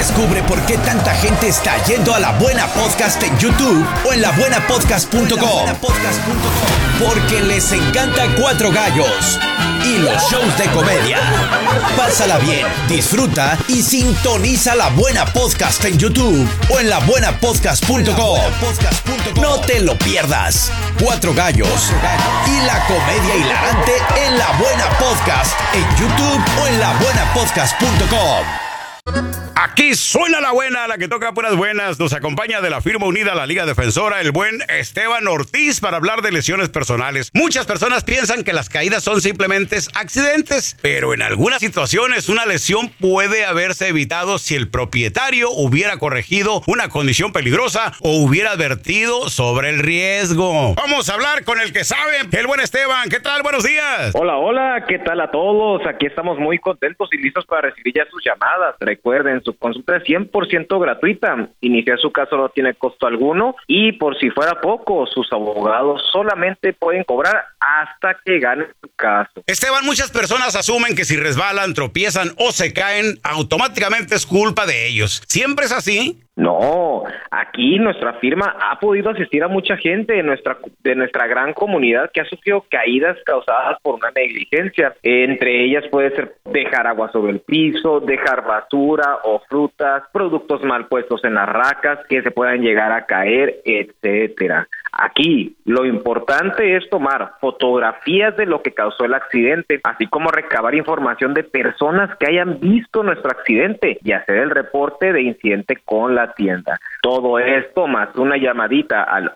Descubre por qué tanta gente está yendo a La Buena Podcast en YouTube o en labuenapodcast.com. Porque les encanta Cuatro Gallos y los shows de comedia. Pásala bien, disfruta y sintoniza La Buena Podcast en YouTube o en labuenapodcast.com. No te lo pierdas. Cuatro Gallos y la comedia hilarante en La Buena Podcast en YouTube o en labuenapodcast.com. Aquí suena la buena, la que toca puras buenas. Nos acompaña de la firma unida a la Liga Defensora, el buen Esteban Ortiz, para hablar de lesiones personales. Muchas personas piensan que las caídas son simplemente accidentes, pero en algunas situaciones una lesión puede haberse evitado si el propietario hubiera corregido una condición peligrosa o hubiera advertido sobre el riesgo. Vamos a hablar con el que sabe, el buen Esteban. ¿Qué tal? Buenos días. Hola, ¿qué tal a todos? Aquí estamos muy contentos y listos para recibir ya sus llamadas. Recuerden, su consulta es 100% gratuita. Iniciar su caso no tiene costo alguno y por si fuera poco, sus abogados solamente pueden cobrar hasta que ganen su caso. Esteban, muchas personas asumen que si resbalan, tropiezan o se caen, automáticamente es culpa de ellos. ¿Siempre es así? No, aquí nuestra firma ha podido asistir a mucha gente de nuestra gran comunidad que ha sufrido caídas causadas por una negligencia. Entre ellas puede ser dejar agua sobre el piso, dejar basura o frutas, productos mal puestos en las racas que se puedan llegar a caer, etcétera. Aquí, lo importante es tomar fotografías de lo que causó el accidente, así como recabar información de personas que hayan visto nuestro accidente y hacer el reporte de incidente con la tienda. Todo esto más una llamadita al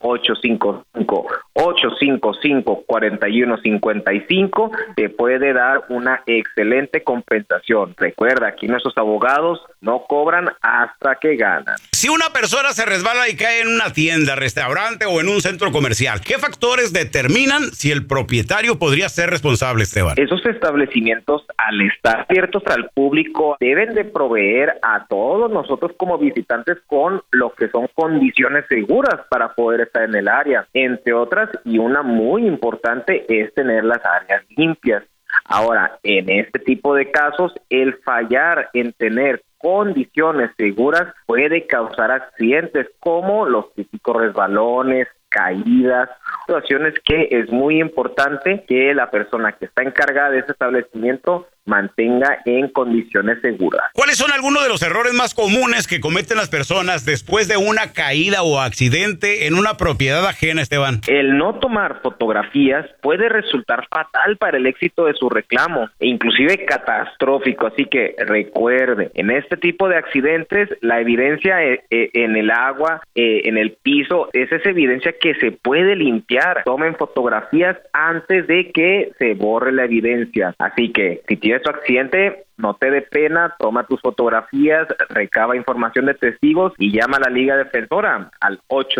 855-855-4155 te puede dar una excelente compensación. Recuerda, aquí nuestros abogados no cobran hasta que ganan. Si una persona se resbala y cae en una tienda, restaurante o en un centro comercial, ¿qué factores determinan si el propietario podría ser responsable, Esteban? Esos establecimientos, al estar abiertos al público, deben de proveer a todos nosotros como visitantes con lo que son condiciones seguras para poder estar en el área. Entre otras, y una muy importante, es tener las áreas limpias. Ahora, en este tipo de casos, el fallar en tener condiciones seguras puede causar accidentes como los típicos resbalones, caídas, situaciones que es muy importante que la persona que está encargada de ese establecimiento mantenga en condiciones seguras. ¿Cuáles son algunos de los errores más comunes que cometen las personas después de una caída o accidente en una propiedad ajena, Esteban? El no tomar fotografías puede resultar fatal para el éxito de su reclamo e inclusive catastrófico, así que recuerde, en este tipo de accidentes la evidencia en el agua, en el piso, es esa evidencia que se puede limpiar. Tomen fotografías antes de que se borre la evidencia, así que si tienes tu accidente, no te dé pena, toma tus fotografías, recaba información de testigos y llama a la Liga Defensora al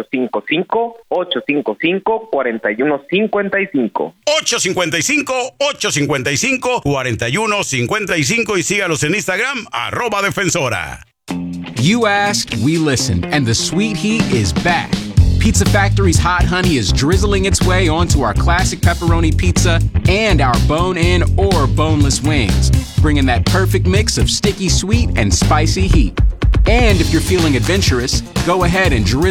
855-855-4155. 855-855-4155 y sígalos en Instagram, @defensora. You asked, we listened, and the sweet heat is back. Pizza Factory's hot honey is drizzling its way onto our classic pepperoni pizza and our bone-in or boneless wings, bringing that perfect mix of sticky sweet and spicy heat. And if you're feeling adventurous, go ahead and drizzle